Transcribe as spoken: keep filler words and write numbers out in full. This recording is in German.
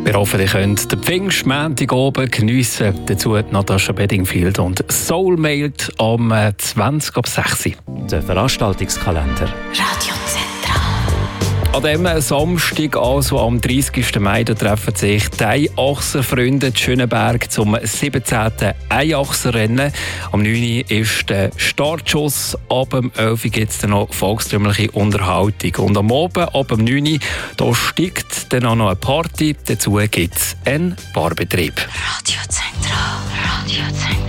Wir hoffen, ihr könnt den Pfingstmontag oben geniessen. Dazu Natascha Bedingfield und Soulmate am zwanzig ab sechs. Der Veranstaltungskalender. Radiozentral. An diesem Samstag, also am dreißigsten Mai, da treffen sich die Eiachser-Freunde in Schöneberg zum siebzehnten Eiachser-Rennen. Am neun Uhr ist der Startschuss. Ab dem elf Uhr gibt es dann noch volkstümliche Unterhaltung. Und am Abend, ab dem neun Uhr, da steigt dann auch noch eine Party. Dazu gibt es einen Barbetrieb. Radiozentral. Radiozentral.